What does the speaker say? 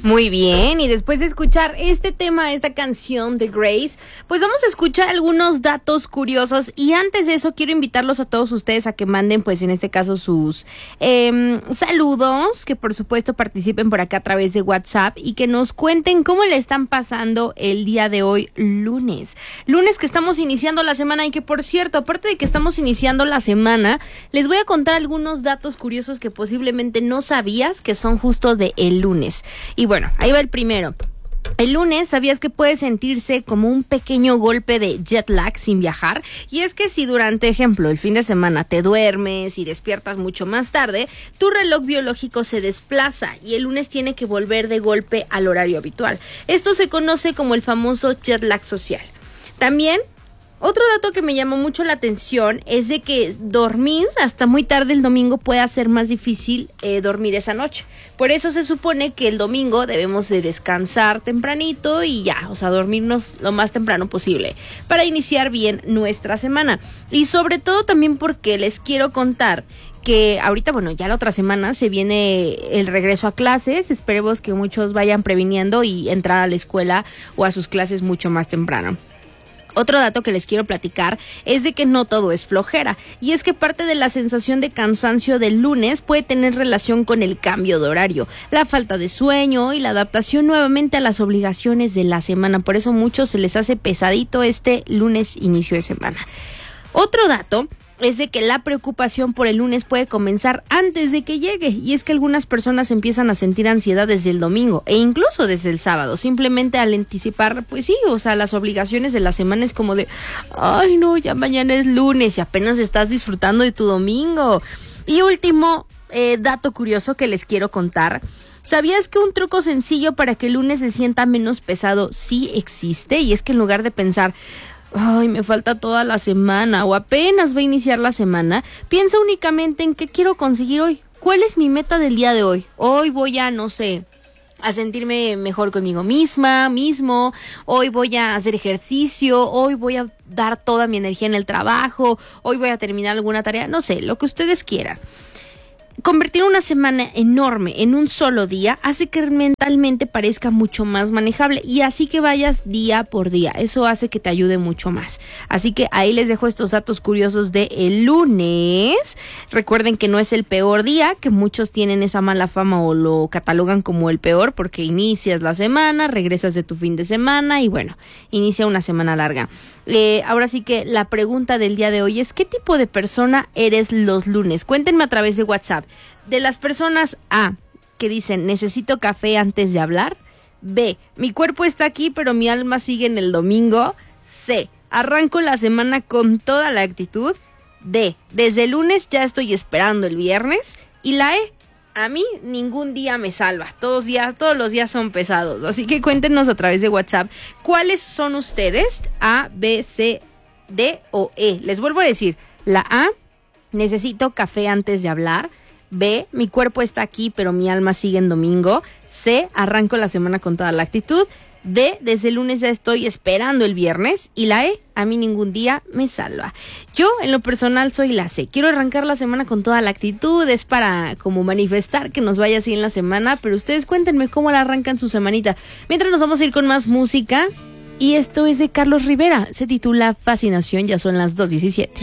Muy bien, y después de escuchar este tema, esta canción de Grace, pues vamos a escuchar algunos datos curiosos. Y antes de eso quiero invitarlos a todos ustedes a que manden, pues en este caso, sus saludos, que por supuesto participen por acá a través de WhatsApp y que nos cuenten cómo le están pasando el día de hoy, lunes que estamos iniciando la semana. Y que, por cierto, aparte de que estamos iniciando la semana, les voy a contar algunos datos curiosos que posiblemente no sabías, que son justo de el lunes. Y bueno, ahí va el primero. El lunes, ¿sabías que puede sentirse como un pequeño golpe de jet lag sin viajar? Y es que si durante, ejemplo, el fin de semana te duermes y despiertas mucho más tarde, tu reloj biológico se desplaza y el lunes tiene que volver de golpe al horario habitual. Esto se conoce como el famoso jet lag social. También, otro dato que me llamó mucho la atención es de que dormir hasta muy tarde el domingo puede hacer más difícil dormir esa noche. Por eso se supone que el domingo debemos de descansar tempranito y ya, o sea, dormirnos lo más temprano posible para iniciar bien nuestra semana. Y sobre todo también porque les quiero contar que ahorita, bueno, ya la otra semana se viene el regreso a clases. Esperemos que muchos vayan previniendo y entrar a la escuela o a sus clases mucho más temprano. Otro dato que les quiero platicar es de que no todo es flojera, y es que parte de la sensación de cansancio del lunes puede tener relación con el cambio de horario, la falta de sueño y la adaptación nuevamente a las obligaciones de la semana. Por eso a muchos se les hace pesadito este lunes inicio de semana. Otro dato es de que la preocupación por el lunes puede comenzar antes de que llegue, y es que algunas personas empiezan a sentir ansiedad desde el domingo e incluso desde el sábado, simplemente al anticipar, pues sí, o sea, las obligaciones de la semana. Es como de, ay no, ya mañana es lunes y apenas estás disfrutando de tu domingo. Y último dato curioso que les quiero contar. ¿Sabías que un truco sencillo para que el lunes se sienta menos pesado sí existe? Y es que en lugar de pensar, ay, me falta toda la semana o apenas va a iniciar la semana, piensa únicamente en qué quiero conseguir hoy. ¿Cuál es mi meta del día de hoy? Hoy voy a, no sé, a sentirme mejor conmigo mismo. Hoy voy a hacer ejercicio. Hoy voy a dar toda mi energía en el trabajo. Hoy voy a terminar alguna tarea. No sé, lo que ustedes quieran. Convertir una semana enorme en un solo día hace que mentalmente parezca mucho más manejable, y así que vayas día por día. Eso hace que te ayude mucho más. Así que ahí les dejo estos datos curiosos de el lunes. Recuerden que no es el peor día, que muchos tienen esa mala fama o lo catalogan como el peor, porque inicias la semana, regresas de tu fin de semana y bueno, inicia una semana larga. Ahora sí que la pregunta del día de hoy es: ¿qué tipo de persona eres los lunes? Cuéntenme a través de WhatsApp. De las personas A, que dicen necesito café antes de hablar. B, mi cuerpo está aquí pero mi alma sigue en el domingo. C, arranco la semana con toda la actitud. D, desde el lunes ya estoy esperando el viernes. Y la E, a mí ningún día me salva. Todos los días son pesados. Así que cuéntenos a través de WhatsApp cuáles son ustedes, A, B, C, D o E. Les vuelvo a decir, la A, necesito café antes de hablar. B, mi cuerpo está aquí pero mi alma sigue en domingo. C, arranco la semana con toda la actitud. D, desde el lunes ya estoy esperando el viernes. Y la E, a mí ningún día me salva. Yo, en lo personal, soy la C. Quiero arrancar la semana con toda la actitud. Es para como manifestar que nos vaya así en la semana. Pero ustedes cuéntenme cómo la arrancan su semanita. Mientras nos vamos a ir con más música. Y esto es de Carlos Rivera. Se titula Fascinación. Ya son las 2:17.